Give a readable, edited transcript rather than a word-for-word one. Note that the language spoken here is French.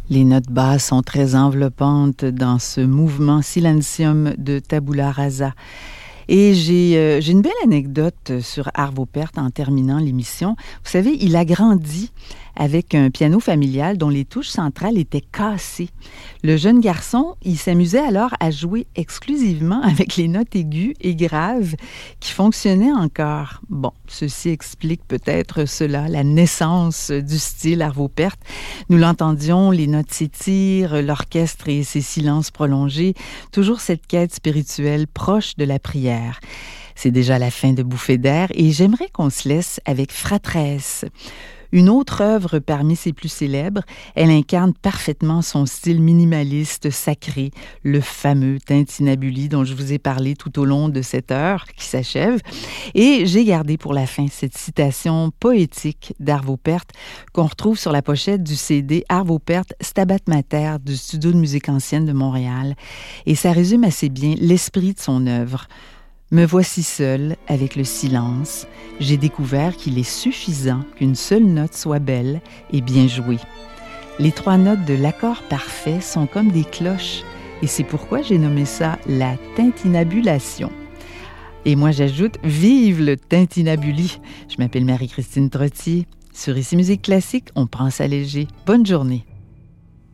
Les notes basses sont très enveloppantes dans ce mouvement Silentium de Tabula Rasa. Et j'ai une belle anecdote sur Arvo Pärt en terminant l'émission. Vous savez, il a grandi avec un piano familial dont les touches centrales étaient cassées. Le jeune garçon, il s'amusait alors à jouer exclusivement avec les notes aiguës et graves qui fonctionnaient encore. Bon, ceci explique peut-être cela, la naissance du style Arvo Pärt. Nous l'entendions, les notes s'étirent, l'orchestre et ses silences prolongés, toujours cette quête spirituelle proche de la prière. C'est déjà la fin de Bouffées d'air et j'aimerais qu'on se laisse avec Fratresse. Une autre œuvre parmi ses plus célèbres, elle incarne parfaitement son style minimaliste sacré, le fameux Tintinnabuli dont je vous ai parlé tout au long de cette heure qui s'achève. Et j'ai gardé pour la fin cette citation poétique d'Arvo Pärt qu'on retrouve sur la pochette du CD Arvo Pärt Stabat Mater du Studio de musique ancienne de Montréal. Et ça résume assez bien l'esprit de son œuvre. Me voici seul avec le silence. J'ai découvert qu'il est suffisant qu'une seule note soit belle et bien jouée. Les 3 notes de l'accord parfait sont comme des cloches et c'est pourquoi j'ai nommé ça la tintinnabulation. Et moi j'ajoute « Vive le tintinnabuli ». Je m'appelle Marie-Christine Trottier. Sur Ici Musique Classique, on prend ça léger. Bonne journée.